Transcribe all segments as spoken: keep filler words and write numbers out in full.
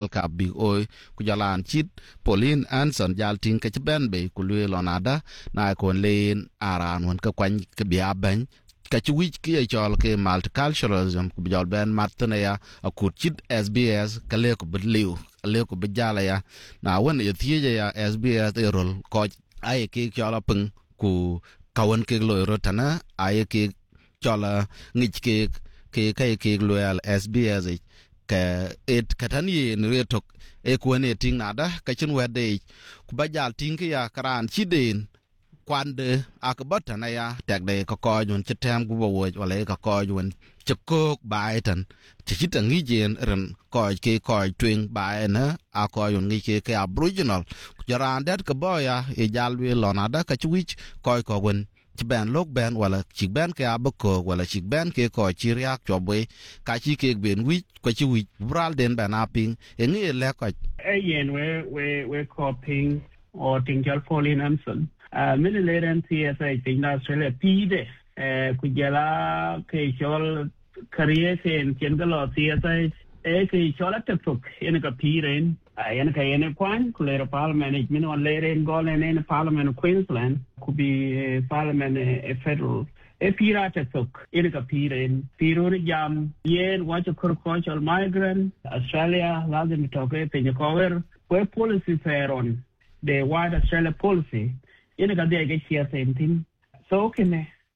ka big oy ku jalan chit Pauline Anson jal tin ka ben be ku le lonada na kon len aran won ka kwan ka bia ben ka ci wich ki e chol ke multiculturalism ku jol ben matne ya akut chit S B S ka le ko bedliu le ko bejala ya na won ye thie ya S B S e rol ko ai ke chola pung ku kawan ke lo rotana ai ke chola ngich ke ke ke ke loyal S B S ka et katani ne retok e ko ne ting nada ka chin wede ku bajal ting ke ya karan chiden kwande akabata na ya tagde ko ko jun chitam ku bo wala ka ko jun chikok baitan chichita ngijen ren ko ke ko twing bae na a ko jun ngi ke ke aboriginal jaran dat ka boya e jalwi lonada ka chwich ko ko wen chiban lok ben wala chikban ke abako wala chikban ke ko chiriak chobwe ka chi ke ben wich ko chi wich bral den banaping e ngi le ko e yen we we we coping or tingal Pauline Anson Uh, many later T S A in Australia pide uh, kujala ke chol career ke in kendalo T S A e ke chola tektok in ka piren en ka en kwan kulera parliament min on later in golen in parliament of Queensland could be uh, parliament a uh, federal e pira tektok in ka piren piro jam yen watch a cultural migrant Australia lazim toke pe cover where policy fair on the wide Australia policy ina ka dia ke chia same thing so kene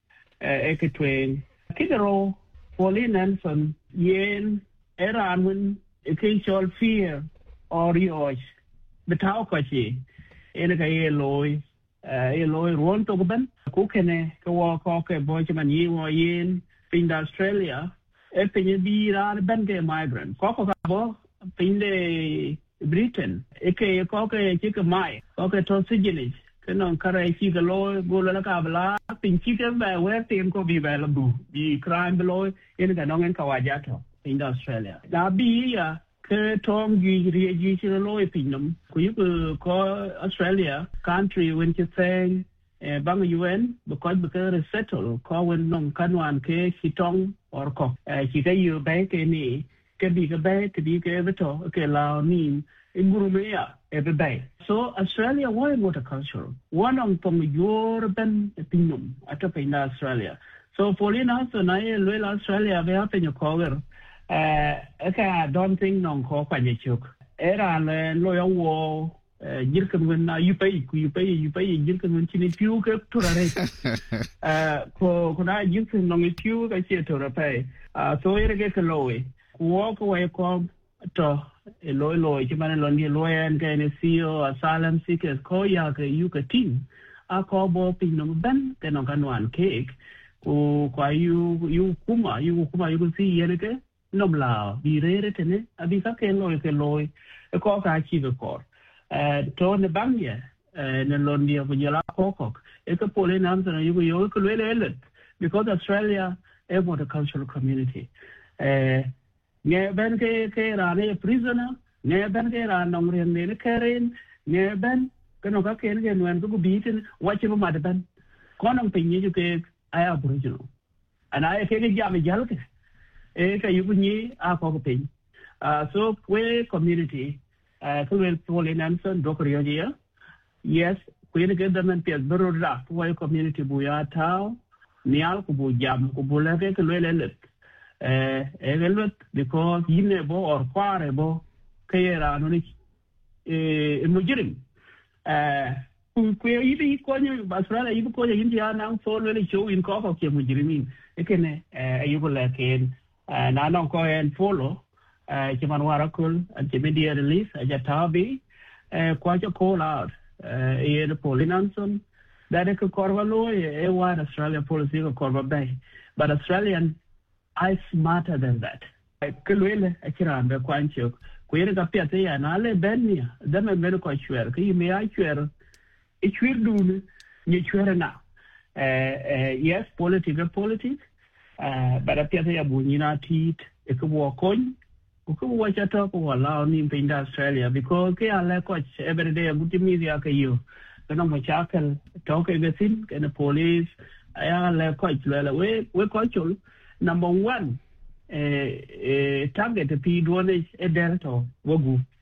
e ke twen kidero Pauline Anson yen eran when e ke chol fear or yoch betao ko chi ina ka ye loy e loy ron to ben ku kene ko wa ko ke boy man yi wo yen in Australia e pin bi ran ben ke migrant ko ko ka bo pin de Britain e ke ko ke chi ke mai ko ke to sigili non kare chi ga lo go la ka bla pin chi ke ba we tem ko bi ba la bu bi crime below in ga non en ka wa ja to in Australia da bi ya ke tong gi ri ji chi lo e pin nom ku yu ko Australia country when you say e bang U N because because settle ko when non kanwan ke chi tong or ko chi ga yu ba ke ni ke bi ga ba ke bi ke to ke la ni ingurumea every so Australia why multicultural one on from European opinion atop in Australia so Pauline Anson I will Australia we have in cover uh okay I don't think non ko kwanye chuk era le loyo wo jirkan wen na you pay you pay you pay jirkan wen chini piu ke turare uh ko ko na jirkan non piu ka che turare uh so ere ke lowe walk away ko to e loy loy ci man lo ni loyen ke ne sio asylum seekers ko ya ke yu ka tin a ko bo pin no ben ke no kanwan cake ku kwa yu yu kuma yu kuma yu si yene ke no bla bi rere tene abi ka ke loy ke loy e ko ka chi ko eh to ne bangye eh ne lo ni ko yala ko ko e ko Pauline Anson yu yo ko le le because Australia is a multicultural community eh ne ben ke ke rane prisoner ne ben ke ran nong ren ne keren ne ben ke no ka ken ke nwen ko bitin wachi ma ben ko nong pin ni ke ay aboriginal ana e ke ke jam jal ke e ka yu ni a ko ko pin so we community ko le Pauline Anson do ko yo yes ko ne ke damen pe bro ra we community bu ya taw nial ko bu jam ko bu le ke le le eh evelot because yine bo or kware bo kayera no ni eh mujirim eh ku ku yibi ko ni basra yibi ko yindi ana so le show in ko ko ke mujirimin ekene eh yugo la ken na non ko en follow eh kiman wara kul ante media release aja tabi eh ko jo call out eh e Pauline Anson that ko korvalo e wa Australia policy ko korva bay but Australian I smarter than that. Kulwele akiranda kwancho kuyere kapia te ya na le benia dame mero kwa chwer ki me a chwer e chwer dune ni chwer na eh yes political politics eh but apia te ya bunyina tit e ko kon ko ko wacha to ko wala ni in Australia because ke ala coach every day guti media ka yo kana mo chakal to ke gasin kana police aya la coach la we we coach number one eh eh target pi duone e delto wogu